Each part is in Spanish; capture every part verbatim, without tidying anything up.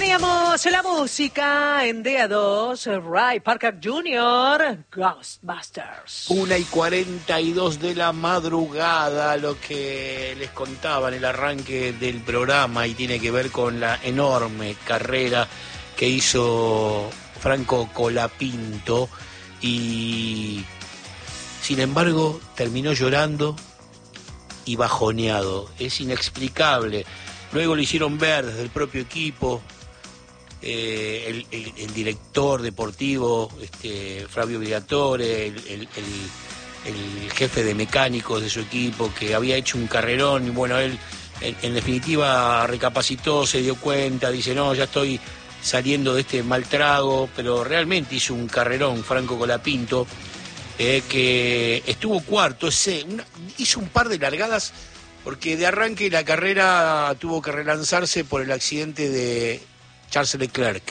Teníamos la música en D A dos, Ray Parker junior, Ghostbusters. Una y cuarenta y dos de la madrugada, lo que les contaba en el arranque del programa y tiene que ver con la enorme carrera que hizo Franco Colapinto y sin embargo terminó llorando y bajoneado. Es inexplicable. Luego lo hicieron ver desde el propio equipo, eh, el, el, el director deportivo, este, Flavio Briatore, el, el, el, el jefe de mecánicos de su equipo, que había hecho un carrerón, y bueno, él en, en definitiva recapacitó, se dio cuenta, dice, no, ya estoy saliendo de este mal trago, pero realmente hizo un carrerón Franco Colapinto, eh, que estuvo cuarto, ese, una, hizo un par de largadas, porque de arranque la carrera tuvo que relanzarse por el accidente de Charles Leclerc.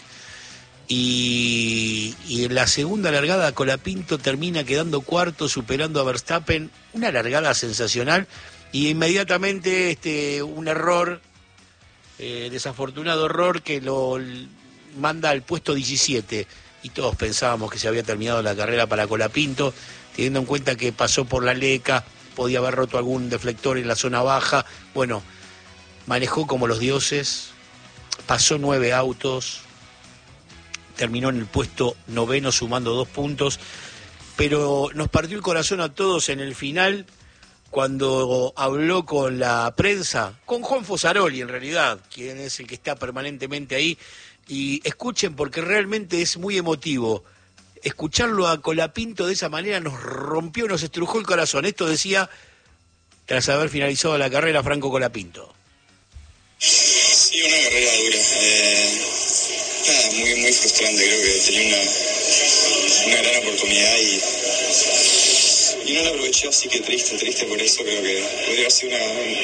Y, y en la segunda largada Colapinto termina quedando cuarto, superando a Verstappen. Una largada sensacional. Y inmediatamente este, un error, eh, desafortunado error, que lo manda al puesto diecisiete. Y todos pensábamos que se había terminado la carrera para Colapinto, teniendo en cuenta que pasó por la Leca, podía haber roto algún deflector en la zona baja. Bueno, manejó como los dioses, pasó nueve autos, terminó en el puesto noveno sumando dos puntos, pero nos partió el corazón a todos en el final cuando habló con la prensa, con Juan Fosaroli en realidad, quien es el que está permanentemente ahí, y escuchen porque realmente es muy emotivo. Escucharlo a Colapinto de esa manera nos rompió, nos estrujó el corazón. Esto decía, tras haber finalizado la carrera, Franco Colapinto. Sí, una carrera dura. Eh, nada, muy, muy frustrante. Creo que tenía una, una gran oportunidad y, y no la aproveché, así que triste, triste por eso. Creo que podría haber sido una,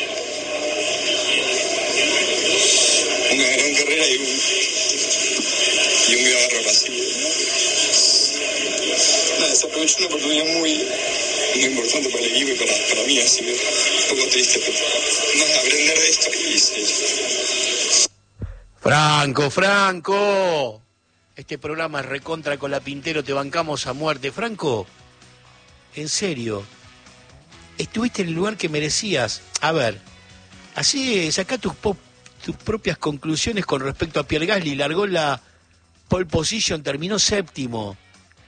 una gran carrera y un, y un gran error así. Nada, se aprovechó una oportunidad muy, muy importante para el equipo y para, para mí, así que un poco triste, pero nada, aprender de esto y seguir. Franco, Franco, este programa es recontra Colapintero, te bancamos a muerte. Franco, en serio, estuviste en el lugar que merecías. A ver, así sacá tus, pop, tus propias conclusiones con respecto a Pierre Gasly, largó la pole position, terminó séptimo.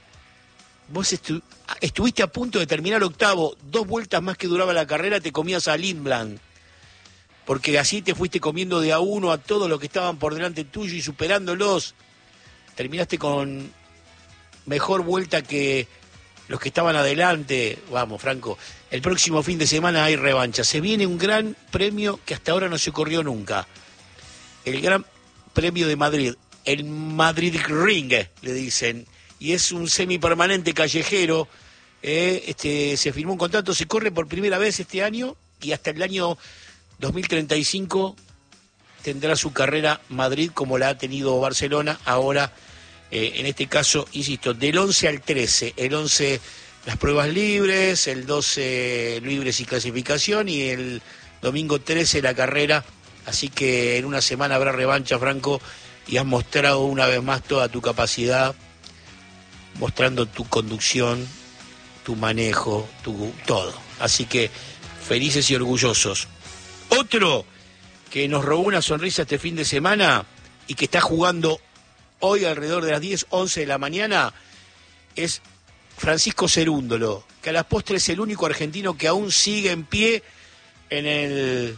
Vos estu- estuviste a punto de terminar octavo, dos vueltas más que duraba la carrera, te comías a Lindblad, porque así te fuiste comiendo de a uno a todos los que estaban por delante tuyo y superándolos. Terminaste con mejor vuelta que los que estaban adelante. Vamos, Franco, el próximo fin de semana hay revancha. Se viene un gran premio que hasta ahora no se corrió nunca. El Gran Premio de Madrid, el Madrid Ring, le dicen. Y es un semipermanente callejero, eh, este, se firmó un contrato, se corre por primera vez este año y hasta el año dos mil treinta y cinco tendrá su carrera Madrid como la ha tenido Barcelona, ahora eh, en este caso, insisto, del once al trece, el once las pruebas libres, el doce libres y clasificación y el domingo trece la carrera, así que en una semana habrá revancha, Franco, y has mostrado una vez más toda tu capacidad, mostrando tu conducción, tu manejo, tu todo. Así que felices y orgullosos. Otro que nos robó una sonrisa este fin de semana y que está jugando hoy alrededor de las diez, once de la mañana es Francisco Cerúndolo, que a las postres es el único argentino que aún sigue en pie en el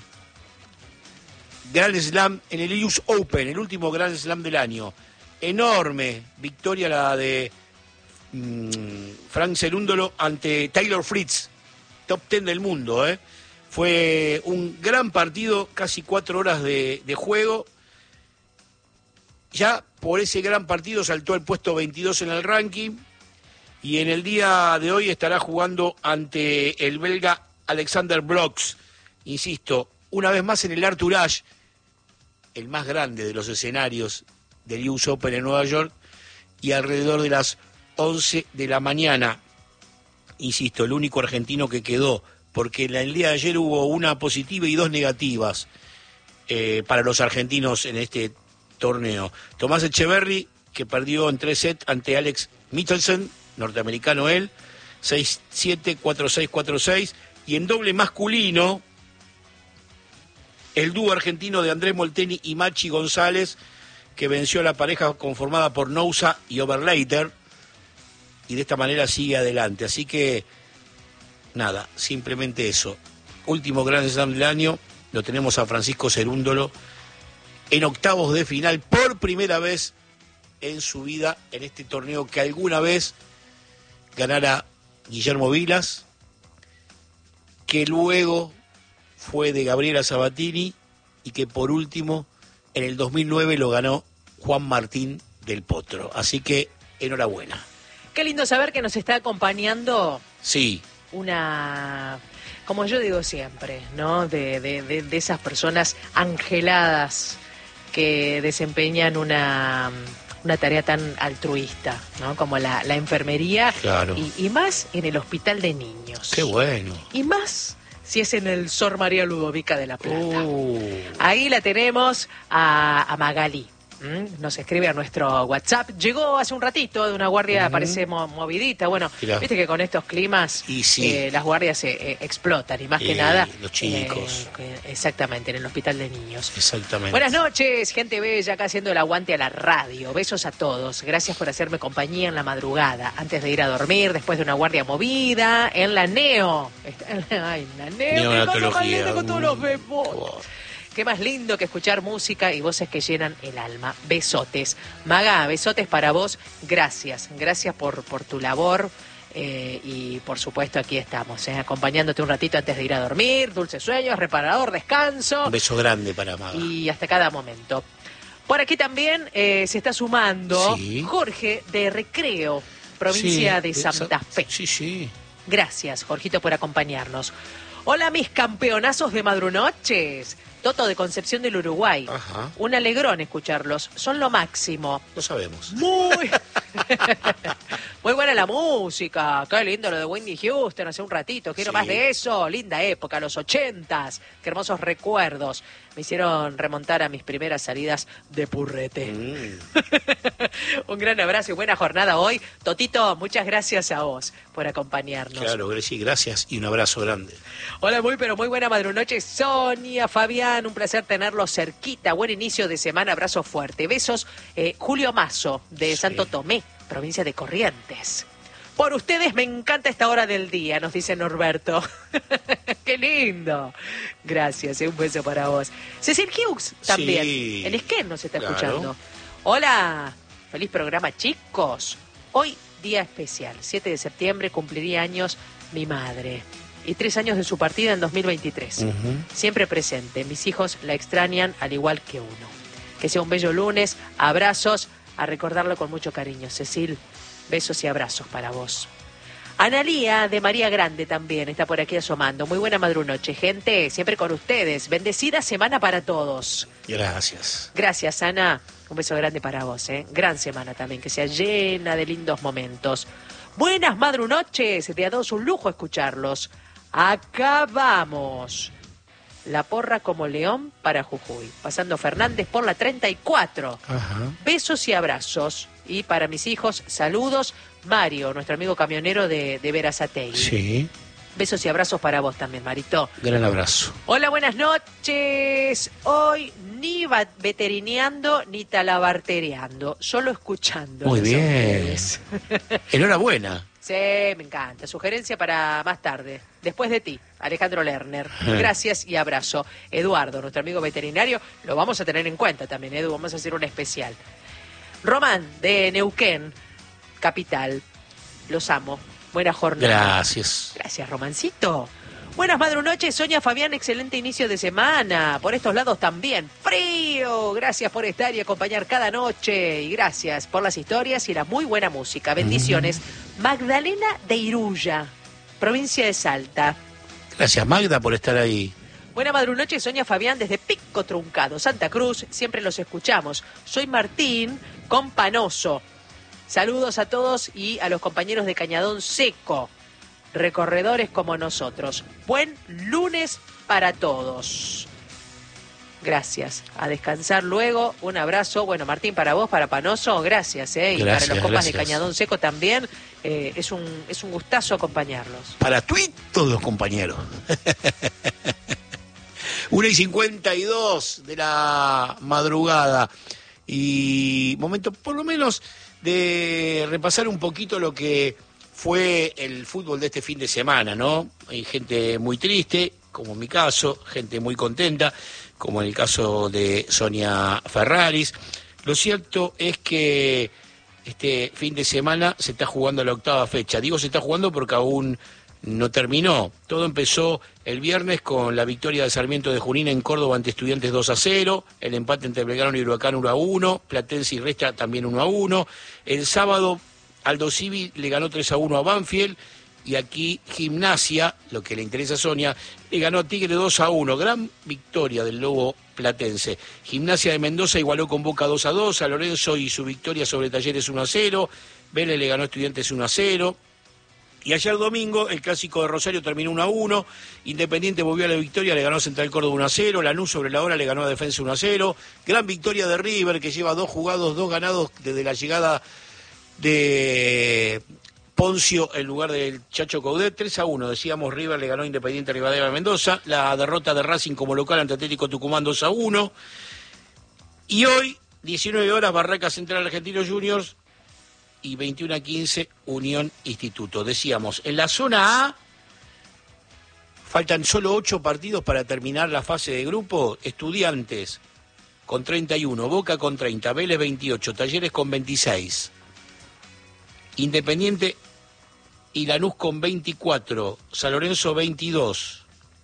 Grand Slam, en el U S Open, el último Grand Slam del año. Enorme victoria la de Frank Cerúndolo ante Taylor Fritz, top ten del mundo, ¿eh? Fue un gran partido, casi cuatro horas de, de juego. Ya por ese gran partido saltó al puesto veintidós en el ranking y en el día de hoy estará jugando ante el belga Alexander Brox. Insisto, una vez más en el Arthur Ashe, el más grande de los escenarios del U S Open en Nueva York, y alrededor de las once de la mañana, insisto, el único argentino que quedó, porque en el día de ayer hubo una positiva y dos negativas eh, para los argentinos en este torneo. Tomás Echeverry, que perdió en tres sets ante Alex Michelsen, norteamericano él, seis siete, cuatro seis, cuatro seis. Y en doble masculino, el dúo argentino de Andrés Molteni y Machi González, que venció a la pareja conformada por Nousa y Overleiter, y de esta manera sigue adelante. Así que, nada, simplemente eso. Último Grand Slam del año, lo tenemos a Francisco Cerúndolo en octavos de final, por primera vez en su vida, en este torneo que alguna vez ganara Guillermo Vilas, que luego fue de Gabriela Sabatini y que por último en el dos mil nueve lo ganó Juan Martín del Potro. Así que enhorabuena. Qué lindo saber que nos está acompañando Sí. una, como yo digo siempre, ¿no? De, de, de, de esas personas angeladas que desempeñan una, una tarea tan altruista, ¿no? Como la, la enfermería. Claro. Y, y más en el hospital de niños. Qué bueno. Y más si es en el Sor María Ludovica de la Plata. Uh. Ahí la tenemos a, a Magalí. ¿Mm? Nos escribe a nuestro WhatsApp. Llegó hace un ratito de una guardia, uh-huh. parece mo- movidita. Bueno, Mirá. Viste que con estos climas Y sí. eh, las guardias se eh, explotan y más que Eh, nada. los chicos. eh, exactamente, en el hospital de niños. Exactamente. Buenas noches, gente bella, acá haciendo el aguante a la radio. Besos a todos. Gracias por hacerme compañía en la madrugada, antes de ir a dormir, después de una guardia movida, en la Neo. Ay, la Neo, qué cosa más Neonatología. linda con todos los Uh, bebos. qué bueno. Qué más lindo que escuchar música y voces que llenan el alma. Besotes. Maga, besotes para vos. Gracias. Gracias por, por tu labor. Eh, y por supuesto aquí estamos, eh, acompañándote un ratito antes de ir a dormir. Dulces sueños, reparador, descanso. Un beso grande para Maga. Y hasta cada momento. Por aquí también eh, se está sumando Sí. Jorge de Recreo, provincia Sí, de esa- Santa Fe. Sí, sí. Gracias, Jorgito, por acompañarnos. Hola, mis campeonazos de madrunoches. Toto de Concepción del Uruguay. Ajá. Un alegrón escucharlos. Son lo máximo. Lo sabemos. Muy... Muy buena la música. Qué lindo lo de Whitney Houston hace un ratito. Quiero Sí. más de eso. Linda época, los ochentas. Qué hermosos recuerdos. Me hicieron remontar a mis primeras salidas de purrete. Mm. Un gran abrazo y buena jornada hoy. Totito, muchas gracias a vos por acompañarnos. Claro, Grecia, gracias y un abrazo grande. Hola, muy pero muy buena madrunoche, Sonia, Fabián, un placer tenerlos cerquita. Buen inicio de semana, abrazo fuerte. Besos, eh, Julio Mazo, de Sí. Santo Tomé, provincia de Corrientes. Por ustedes me encanta esta hora del día, nos dice Norberto. ¡Qué lindo! Gracias, eh, un beso para vos. Cecil Hughes también, Sí. en Esquel nos está Claro. escuchando. Hola, feliz programa, chicos. Hoy, día especial, siete de septiembre, cumpliría años mi madre. Y tres años de su partida en dos mil veintitrés. Ujú. Siempre presente. Mis hijos la extrañan al igual que uno. Que sea un bello lunes. Abrazos. A recordarlo con mucho cariño. Cecil, besos y abrazos para vos. Analía de María Grande también está por aquí asomando. Muy buena madrunoche, gente. Siempre con ustedes. Bendecida semana para todos. Gracias. Gracias, Ana. Un beso grande para vos, ¿eh? Gran semana también, que sea llena de lindos momentos. Buenas madrunoches. De a dos, un lujo escucharlos. Acá vamos. La porra como león para Jujuy. Pasando Fernández por la treinta y cuatro. Ajá. Besos y abrazos. Y para mis hijos, saludos. Mario, nuestro amigo camionero de, de Verazategui. Sí. Besos y abrazos para vos también, Marito. Gran abrazo. Hola, buenas noches. Hoy ni va- veterineando ni talabartereando, solo escuchando. Muy bien. Enhorabuena. Sí, me encanta. Sugerencia para más tarde. Después de ti, Alejandro Lerner. Gracias y abrazo. Eduardo, nuestro amigo veterinario, lo vamos a tener en cuenta también, Edu. Vamos a hacer un especial. Román, de Neuquén, capital. Los amo. Buena jornada. Gracias. Gracias, Romancito. Buenas madrunoches, Sonia Fabián, excelente inicio de semana. Por estos lados también. Frío. Gracias por estar y acompañar cada noche. Y gracias por las historias y la muy buena música. Bendiciones. Magdalena de Iruya, provincia de Salta. Gracias, Magda, por estar ahí. Buena madrunoche, Sonia Fabián, desde Pico Truncado, Santa Cruz. Siempre los escuchamos. Soy Martín Companoso. Saludos a todos y a los compañeros de Cañadón Seco, recorredores como nosotros. Buen lunes para todos. Gracias. A descansar luego. Un abrazo. Bueno, Martín, para vos, para Panoso, gracias. ¿eh? Y Gracias, para los compas gracias. de Cañadón Seco también. Eh, es, un, es un gustazo acompañarlos. Para todos los compañeros. una y cincuenta y dos de la madrugada. Y momento, por lo menos, de repasar un poquito lo que fue el fútbol de este fin de semana, ¿no? Hay gente muy triste, como en mi caso, gente muy contenta, como en el caso de Sonia Ferraris. Lo cierto es que este fin de semana se está jugando la octava fecha. Digo se está jugando porque aún no terminó. Todo empezó el viernes con la victoria de Sarmiento de Junín en Córdoba ante Estudiantes dos a cero, el empate entre Belgrano y Huracán uno a uno, Platense y Resta también uno a uno. El sábado Aldo Civi le ganó tres a uno a Banfield y aquí Gimnasia, lo que le interesa a Sonia, le ganó a Tigre dos a uno. Gran victoria del Lobo Platense. Gimnasia de Mendoza igualó con Boca dos a dos, a Lorenzo y su victoria sobre Talleres uno a cero, Vélez le ganó a Estudiantes uno a cero. Y ayer domingo el clásico de Rosario terminó uno a uno, Independiente volvió a la victoria, le ganó a Central Córdoba uno a cero, Lanús sobre la hora le ganó a Defensa uno a cero, gran victoria de River que lleva dos jugados, dos ganados desde la llegada de Poncio en lugar del Chacho Coudet, tres a uno, decíamos River le ganó a Independiente Rivadavia de Mendoza, la derrota de Racing como local ante Atlético Tucumán dos a uno, y hoy, diecinueve horas, Barraca Central Argentino Juniors, y veintiuno a quince Unión Instituto. Decíamos, en la zona A faltan solo ocho partidos para terminar la fase de grupo. Estudiantes con treinta y uno, Boca con treinta, Vélez veintiocho, Talleres con veintiséis, Independiente y Lanús con veinticuatro, San Lorenzo veintidós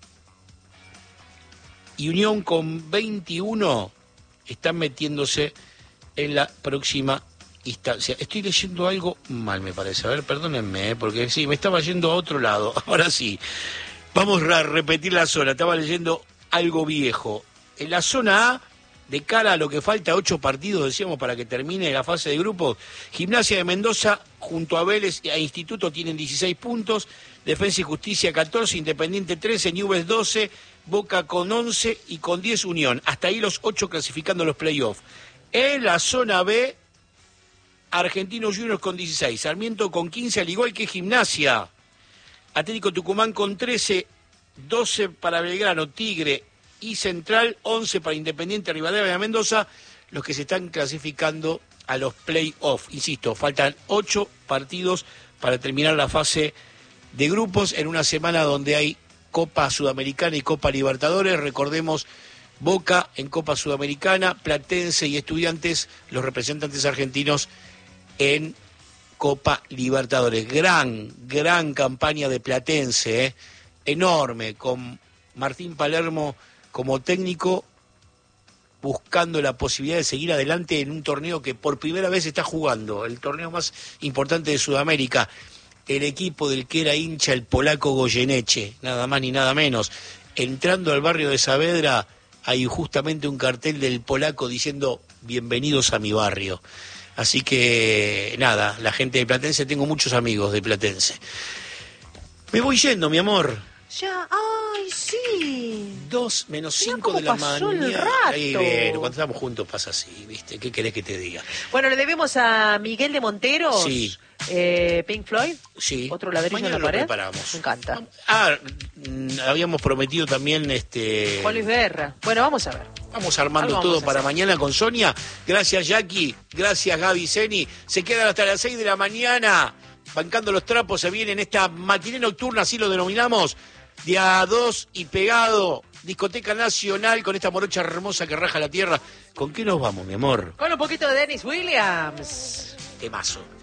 y Unión con veintiuno están metiéndose en la próxima instancia. Estoy leyendo algo mal, me parece. A ver, perdónenme, ¿eh? Porque sí, me estaba yendo a otro lado. Ahora sí. Vamos a repetir la zona. Estaba leyendo algo viejo. En la zona A, de cara a lo que falta, ocho partidos, decíamos, para que termine la fase de grupos, Gimnasia de Mendoza, junto a Vélez e Instituto, tienen dieciséis puntos, Defensa y Justicia catorce, Independiente trece, Newell's doce, Boca con once y con diez Unión. Hasta ahí los ocho clasificando los playoffs. En la zona B, Argentinos Juniors con dieciséis, Sarmiento con quince, al igual que Gimnasia. Atlético Tucumán con trece, doce para Belgrano, Tigre y Central, once para Independiente Rivadavia de Mendoza, los que se están clasificando a los play-off. Insisto, faltan ocho partidos para terminar la fase de grupos en una semana donde hay Copa Sudamericana y Copa Libertadores. Recordemos, Boca en Copa Sudamericana, Platense y Estudiantes, los representantes argentinos, en Copa Libertadores. Gran, gran campaña de Platense, ¿eh? Enorme, con Martín Palermo como técnico, buscando la posibilidad de seguir adelante en un torneo que por primera vez está jugando, el torneo más importante de Sudamérica, el equipo del que era hincha el polaco Goyeneche, nada más ni nada menos. Entrando al barrio de Saavedra, hay justamente un cartel del polaco diciendo bienvenidos a mi barrio. Así que, nada, la gente de Platense, tengo muchos amigos de Platense. Me voy yendo, mi amor. Ya, ay, sí. Dos menos Mirá cinco cómo de la pasó el mañana. rato. Ahí, bueno, cuando estamos juntos pasa así, ¿viste? ¿Qué querés que te diga? Bueno, le debemos a Miguel de Monteros, Sí. eh, Pink Floyd, Sí. otro ladrillo Mañana en la lo pared. preparamos. Me encanta. Ah, mm, habíamos prometido también este. Juan Luis Guerra. Bueno, vamos a ver. Vamos armando Algo todo vamos a para hacer. mañana con Sonia. Gracias, Jackie. Gracias, Gaby Zeni. Se quedan hasta las seis de la mañana. Bancando los trapos, se viene en esta matiné nocturna, así lo denominamos. De a dos y pegado. Discoteca Nacional con esta morocha hermosa que raja la tierra. ¿Con qué nos vamos, mi amor? Con un poquito de Dennis Williams. Temazo.